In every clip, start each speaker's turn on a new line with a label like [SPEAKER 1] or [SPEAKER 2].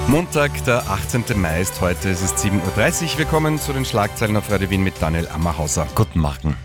[SPEAKER 1] Montag, der 18. Mai ist heute, es ist 7.30 Uhr. Willkommen zu den Schlagzeilen auf Radio Wien mit Daniel Ammerhauser.
[SPEAKER 2] Guten Morgen.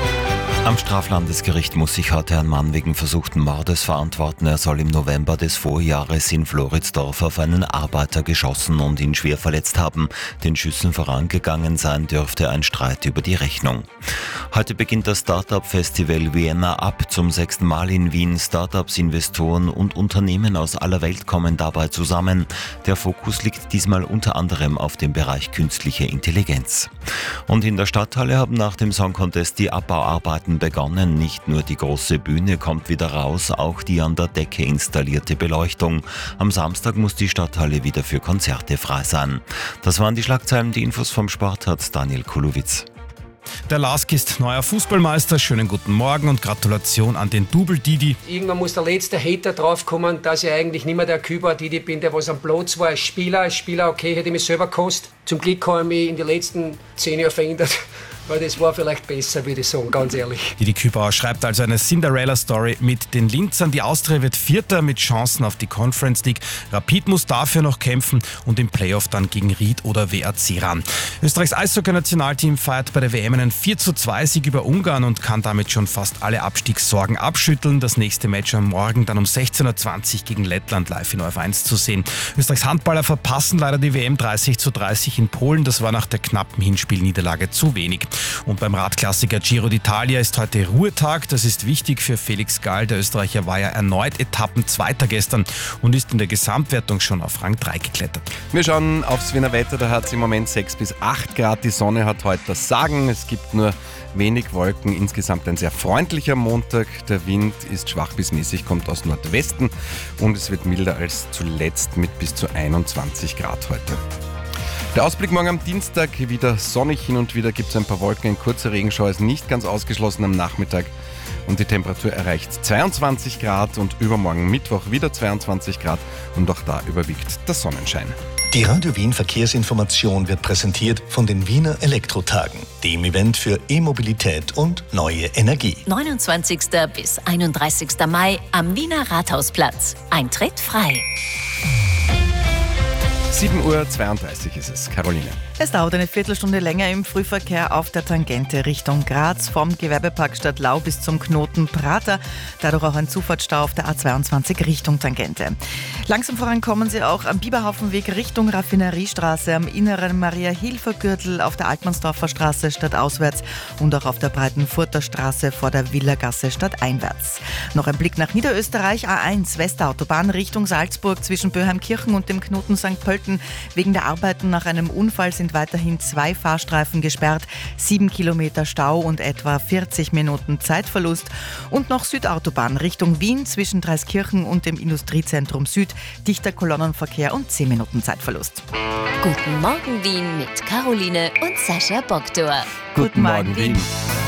[SPEAKER 2] Am Straflandesgericht muss sich heute ein Mann wegen versuchten Mordes verantworten. Er soll im November des Vorjahres in Floridsdorf auf einen Arbeiter geschossen und ihn schwer verletzt haben. Den Schüssen vorangegangen sein dürfte ein Streit über die Rechnung. Heute beginnt das Startup-Festival Vienna Up zum 6. Mal in Wien. Startups, Investoren und Unternehmen aus aller Welt kommen dabei zusammen. Der Fokus liegt diesmal unter anderem auf dem Bereich künstliche Intelligenz. Und in der Stadthalle haben nach dem Song Contest die Abbauarbeiten begonnen. Nicht nur die große Bühne kommt wieder raus, auch die an der Decke installierte Beleuchtung. Am Samstag muss die Stadthalle wieder für Konzerte frei sein. Das waren die Schlagzeilen. Die Infos vom Sport hat Daniel Kulowitz.
[SPEAKER 3] Der LASK ist neuer Fußballmeister. Schönen guten Morgen und Gratulation an den Double Didi.
[SPEAKER 4] Irgendwann muss der letzte Hater draufkommen, dass ich eigentlich nicht mehr der Küber Didi bin, der was am Platz war als Spieler. Als Spieler, okay, hätte ich mich selber gekostet. Zum Glück habe ich mich in den letzten 10 Jahren verändert. Weil das war vielleicht besser, würde ich sagen, ganz ehrlich.
[SPEAKER 3] Didi Kübauer schreibt also eine Cinderella-Story mit den Linzern. Die Austria wird Vierter mit Chancen auf die Conference League. Rapid muss dafür noch kämpfen und im Playoff dann gegen Ried oder WRC ran. Österreichs Eishockey-Nationalteam feiert bei der WM einen 4:2-Sieg über Ungarn und kann damit schon fast alle Abstiegssorgen abschütteln. Das nächste Match am Morgen dann um 16:20 Uhr gegen Lettland live in ORF1 zu sehen. Österreichs Handballer verpassen leider die WM 30:30 in Polen. Das war nach der knappen Hinspielniederlage zu wenig. Und beim Radklassiker Giro d'Italia ist heute Ruhetag. Das ist wichtig für Felix Gall. Der Österreicher war ja erneut Etappenzweiter gestern und ist in der Gesamtwertung schon auf Rang 3 geklettert.
[SPEAKER 1] Wir schauen aufs Wiener Wetter, da hat es im Moment 6 bis 8 Grad. Die Sonne hat heute das Sagen. Es gibt nur wenig Wolken. Insgesamt ein sehr freundlicher Montag. Der Wind ist schwach bis mäßig, kommt aus Nordwesten und es wird milder als zuletzt mit bis zu 21 Grad heute. Der Ausblick morgen am Dienstag, wieder sonnig, hin und wieder gibt es ein paar Wolken, ein kurzer Regenschauer ist nicht ganz ausgeschlossen am Nachmittag und die Temperatur erreicht 22 Grad und übermorgen Mittwoch wieder 22 Grad und auch da überwiegt der Sonnenschein.
[SPEAKER 5] Die Radio Wien Verkehrsinformation wird präsentiert von den Wiener Elektrotagen, dem Event für E-Mobilität und neue Energie.
[SPEAKER 6] 29. bis 31. Mai am Wiener Rathausplatz. Eintritt frei.
[SPEAKER 1] 7.32 Uhr ist es. Caroline.
[SPEAKER 7] Es dauert eine Viertelstunde länger im Frühverkehr auf der Tangente Richtung Graz, vom Gewerbepark Stadtlau bis zum Knoten Prater. Dadurch auch ein Zufahrtsstau auf der A22 Richtung Tangente. Langsam vorankommen Sie auch am Biberhaufenweg Richtung Raffineriestraße, am inneren Maria-Hilfer-Gürtel, auf der Altmannsdorfer Straße stadtauswärts und auch auf der Breitenfurter Straße vor der Villagasse stadteinwärts. Noch ein Blick nach Niederösterreich, A1 Westautobahn Richtung Salzburg zwischen Böheimkirchen und dem Knoten St. Pölten. Wegen der Arbeiten nach einem Unfall sind weiterhin 2 Fahrstreifen gesperrt, 7 Kilometer Stau und etwa 40 Minuten Zeitverlust. Und noch Südautobahn Richtung Wien zwischen Dreiskirchen und dem Industriezentrum Süd, dichter Kolonnenverkehr und 10 Minuten Zeitverlust.
[SPEAKER 6] Guten Morgen Wien mit Caroline und Sascha Bogdor.
[SPEAKER 1] Guten Morgen, Wien.